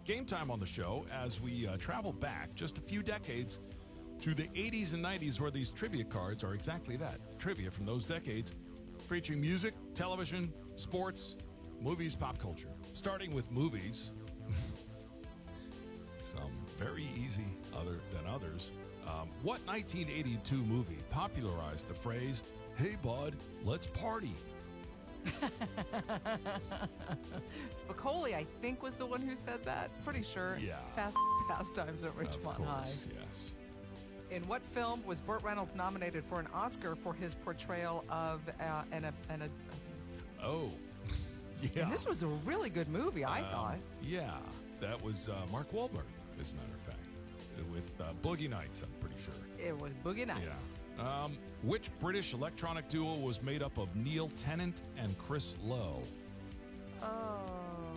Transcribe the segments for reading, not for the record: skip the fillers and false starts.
game time on the show as we travel back just a few decades to the 80s and 90s, where these trivia cards are exactly that, trivia from those decades, featuring music, television, sports, movies, pop culture. Starting with movies, some very easy other than others. What 1982 movie popularized the phrase, "Hey bud, let's party"? Spicoli, I think, was the one who said that. Pretty sure. Yeah. Fast Times at Ridgemont High. Yes. In what film was Burt Reynolds nominated for an Oscar for his portrayal of Oh, yeah. And this was a really good movie, I thought. Yeah, that was Mark Wahlberg, as a matter of fact, with Boogie Nights, I'm pretty sure. It was Boogie Nights. Yeah. Which British electronic duo was made up of Neil Tennant and Chris Lowe? Yeah.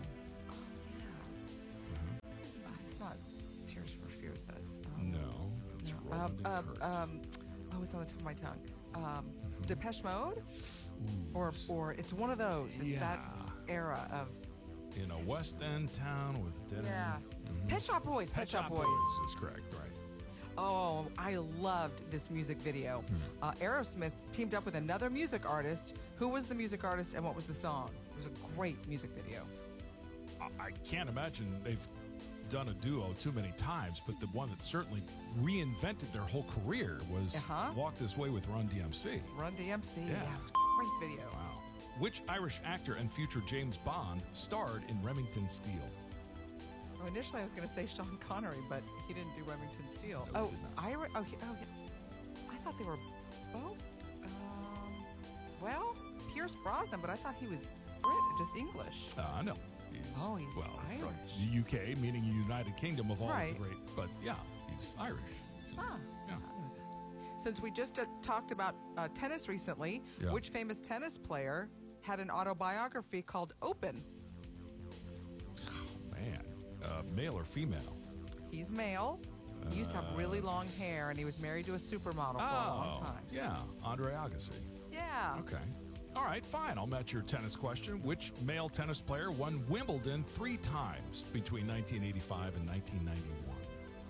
That's not Tears for Fears. That's No, that's Roland and Kurt. it's on the tip of my tongue. Depeche Mode, or it's one of those. It's that era of in a West End town with dead end. Pet Shop Boys. Pet Shop Boys is correct, right? Oh, I loved this music video. Aerosmith teamed up with another music artist. Who was the music artist and what was the song? It was a great music video. I can't imagine they've done a duo too many times, but the one that certainly reinvented their whole career was Walk This Way with Run DMC. Run DMC, yeah, it was a great video. Wow. Which Irish actor and future James Bond starred in Remington Steele? Well, initially I was going to say Sean Connery, but he didn't do Remington Steele. No, he did not. Irish. I thought they were both. Well, Pierce Brosnan, but I thought he was just English. No. He's Irish. Irish. From the UK, meaning United Kingdom of all Right. the great. But yeah, he's Irish. Huh. Yeah. Since we just talked about tennis recently, which famous tennis player had an autobiography called Open? Oh, man. Male or female? He's male. He used to have really long hair, and he was married to a supermodel for a long time. Yeah, Andre Agassi. Yeah. Okay. All right, fine. I'll match your tennis question. Which male tennis player won Wimbledon 3 times between 1985 and 1991?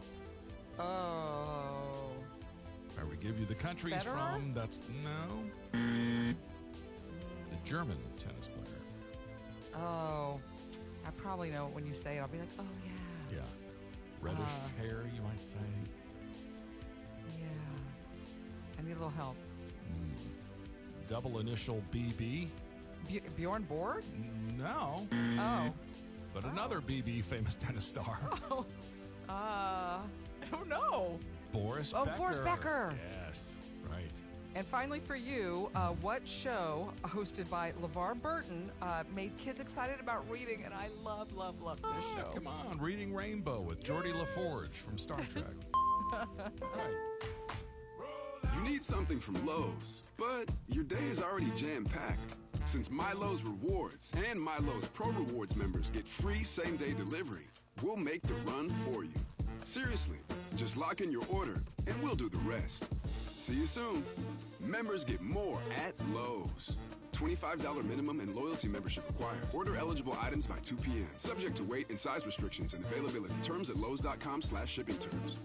Oh. I would give you the countries Federer? from. That's no. The German tennis player. Oh. I probably know it when you say it. I'll be like, oh, yeah. Yeah. Reddish hair, you might say. Yeah. I need a little help. Double initial BB. Bjorn Borg? No. Oh. But another BB famous tennis star. I don't know. Boris Becker. Oh, Boris Becker. Yes, right. And finally for you, what show hosted by LeVar Burton made kids excited about reading? And I love this show. Come on, Reading Rainbow with Geordie LaForge from Star Trek. Right. You need something from Lowe's, but your day is already jam-packed. Since MyLowe's Rewards and MyLowe's Pro Rewards members get free same-day delivery, we'll make the run for you. Seriously, just lock in your order and we'll do the rest. See you soon. Members get more at Lowe's. $25 minimum and loyalty membership required. Order eligible items by 2 p.m. Subject to weight and size restrictions and availability. Terms at lowes.com/shipping terms.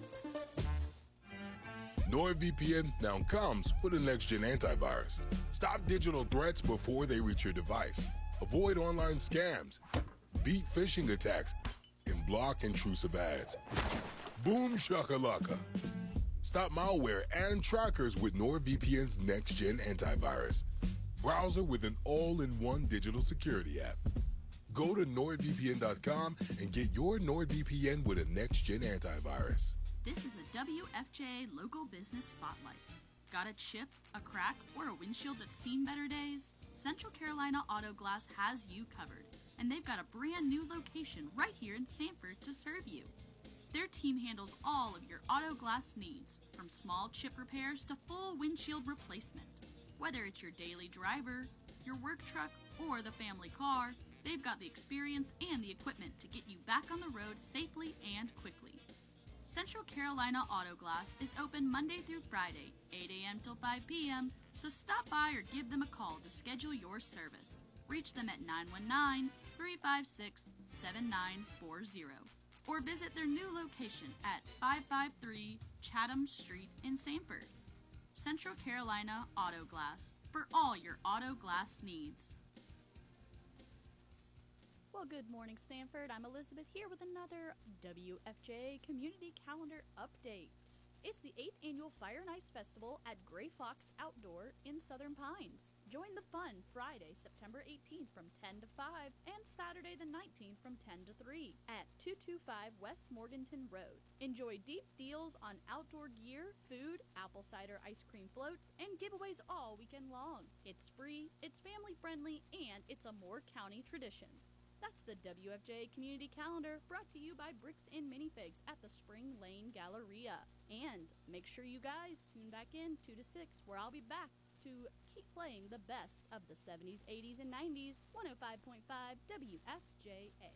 NordVPN now comes with a next-gen antivirus. Stop digital threats before they reach your device. Avoid online scams, beat phishing attacks, and block intrusive ads. Boom shakalaka. Stop malware and trackers with NordVPN's next-gen antivirus. Browser with an all-in-one digital security app. Go to NordVPN.com and get your NordVPN with a next-gen antivirus. This is a WFJ Local Business Spotlight. Got a chip, a crack, or a windshield that's seen better days? Central Carolina Auto Glass has you covered, and they've got a brand new location right here in Sanford to serve you. Their team handles all of your auto glass needs, from small chip repairs to full windshield replacement. Whether it's your daily driver, your work truck, or the family car, they've got the experience and the equipment to get you back on the road safely and quickly. Central Carolina Auto Glass is open Monday through Friday, 8 a.m. till 5 p.m., so stop by or give them a call to schedule your service. Reach them at 356-7940 or visit their new location at 553 Chatham Street in Sanford. Central Carolina Auto Glass, for all your auto glass needs. Well, good morning, Sanford. I'm Elizabeth here with another WFJ Community Calendar update. It's the 8th Annual Fire and Ice Festival at Gray Fox Outdoor in Southern Pines. Join the fun Friday, September 18th from 10 to 5 and Saturday the 19th from 10 to 3 at 225 West Morganton Road. Enjoy deep deals on outdoor gear, food, apple cider ice cream floats, and giveaways all weekend long. It's free, it's family friendly, and it's a Moore County tradition. That's the WFJ Community Calendar, brought to you by Bricks and Minifigs at the Spring Lane Galleria. And make sure you guys tune back in 2 to 6, where I'll be back to keep playing the best of the 70s, 80s, and 90s, 105.5 WFJA.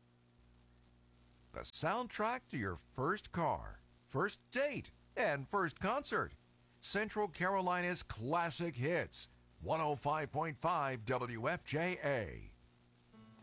The soundtrack to your first car, first date, and first concert. Central Carolina's classic hits, 105.5 WFJA.